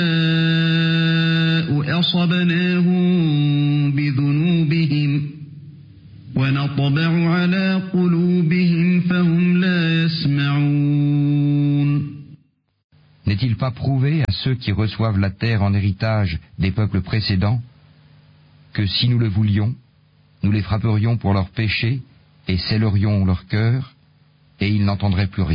أصبناهم بذنوبهم ونطبع على قلوبهم فهم لا يسمعون. N'est-il pas prouvé à ceux qui reçoivent la terre en héritage des peuples précédents que si nous le voulions, nous les frapperions pour leurs péchés et scellerions leur cœur, et ils n'entendraient plus rien ?